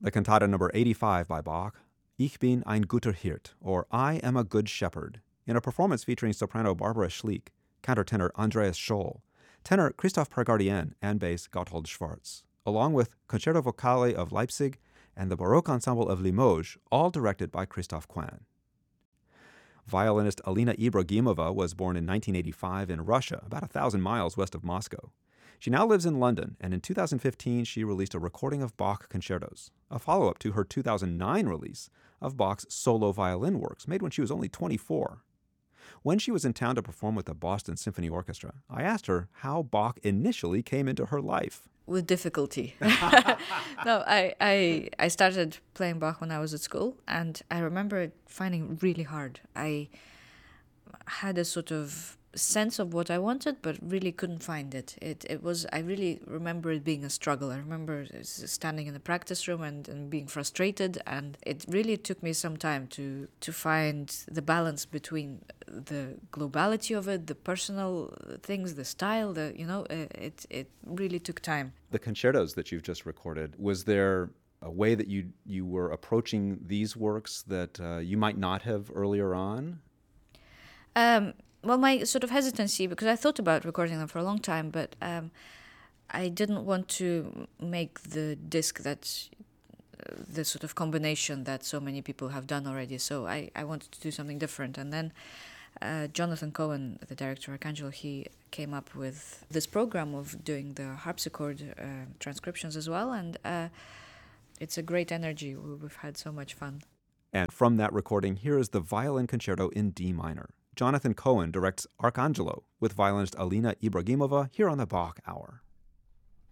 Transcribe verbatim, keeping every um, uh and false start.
The cantata number eighty-five by Bach, Ich bin ein guter Hirt, or I am a good shepherd, in a performance featuring soprano Barbara Schlick, countertenor Andreas Scholl, tenor Christoph Pergardien, and bass Gotthold Schwarz, along with Concerto Vocale of Leipzig and the Baroque Ensemble of Limoges, all directed by Christoph Kwan. Violinist Alina Ibragimova was born in nineteen eighty-five in Russia, about a thousand miles west of Moscow. She now lives in London, and in two thousand fifteen she released a recording of Bach concertos, a follow-up to her two thousand nine release of Bach's solo violin works, made when she was only twenty-four. When she was in town to perform with the Boston Symphony Orchestra, I asked her how Bach initially came into her life. With difficulty. no, I, I I started playing Bach when I was at school, and I remember it finding it really hard. I had a sort of sense of what I wanted, but really couldn't find it. It it was, I really remember it being a struggle. I remember standing in the practice room and, and being frustrated, and it really took me some time to, to find the balance between the globality of it, the personal things, the style, the, you know, it, it really took time. The concertos that you've just recorded, was there a way that you, you were approaching these works that uh, you might not have earlier on? Um, Well, my sort of hesitancy, because I thought about recording them for a long time, but um, I didn't want to make the disc that, uh, the sort of combination that so many people have done already. So I, I wanted to do something different. And then uh, Jonathan Cohen, the director of Arcangelo, he came up with this program of doing the harpsichord uh, transcriptions as well. And uh, it's a great energy. We've had so much fun. And from that recording, here is the Violin Concerto in D minor. Jonathan Cohen directs Arcangelo with violinist Alina Ibragimova here on the Bach Hour.